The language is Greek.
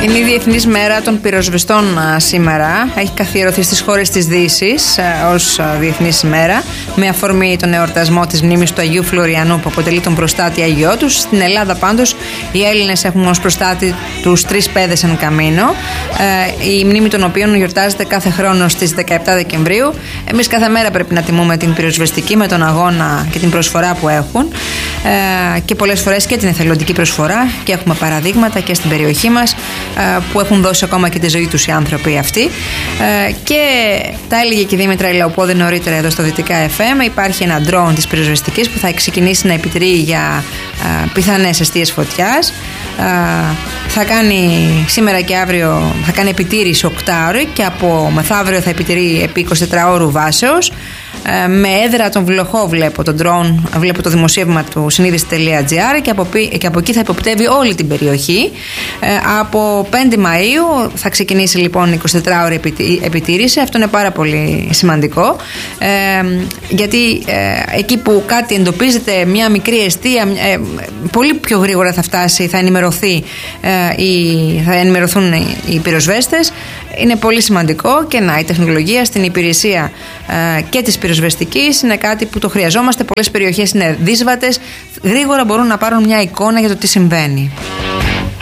Είναι η Διεθνής Μέρα των Πυροσβεστών σήμερα. Έχει καθιερωθεί στις χώρες της Δύσης ως Διεθνής Μέρα, με αφορμή τον εορτασμό της μνήμης του Αγίου Φλωριανού, που αποτελεί τον προστάτη Αγιό τους. Στην Ελλάδα πάντως οι Έλληνες έχουν ως προστάτη τους τρεις παιδες εν καμίνο, η μνήμη των οποίων γιορτάζεται κάθε χρόνο στις 17 Δεκεμβρίου. Εμείς κάθε μέρα πρέπει να τιμούμε την πυροσβεστική με τον αγώνα και την προσφορά που έχουν, και πολλές φορές και την εθελοντική προσφορά, και έχουμε παραδείγματα και στην περιοχή μας που έχουν δώσει ακόμα και τη ζωή τους οι άνθρωποι αυτοί. Και τα έλεγε και η Δήμητρα Ηλαοπόδη νωρίτερα εδώ στο Δυτικά FM. Υπάρχει ένα drone της πυροσβεστικής που θα ξεκινήσει να επιτηρεί για πιθανές αιστείες φωτιάς. Θα κάνει σήμερα και αύριο, θα κάνει επιτήρηση 8ωρη, και από μεθαύριο θα επιτηρεί επί 24ωρου βάσεως. Με έδρα τον Βλοχό βλέπω τον drone, βλέπω το δημοσίευμα του συνείδηση.gr, και από εκεί θα υποπτεύει όλη την περιοχή. Από 5 Μαΐου θα ξεκινήσει λοιπόν η 24ωρη επιτήρηση. Αυτό είναι πάρα πολύ σημαντικό, γιατί εκεί που κάτι εντοπίζεται, μια μικρή αιστεία, πολύ πιο γρήγορα θα φτάσει, θα ενημερωθούν οι πυροσβέστες. Είναι πολύ σημαντικό, και η τεχνολογία στην υπηρεσία και της πυροσβεστικής είναι κάτι που το χρειαζόμαστε. Πολλές περιοχές είναι δύσβατες, γρήγορα μπορούν να πάρουν μια εικόνα για το τι συμβαίνει.